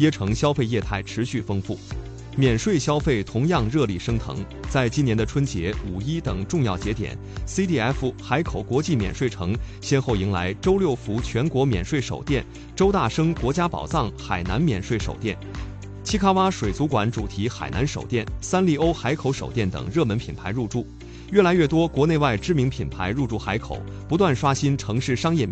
椰城消费业态持续丰富。免税消费同样热力升腾，在今年的春节、五一等重要节点 ，CDF 海口国际免税城先后迎来周六福全国免税首店、周大生国家宝藏海南免税首店、七卡洼水族馆主题海南首店、三丽鸥海口首店等热门品牌入驻。越来越多国内外知名品牌入驻海口，不断刷新城市商业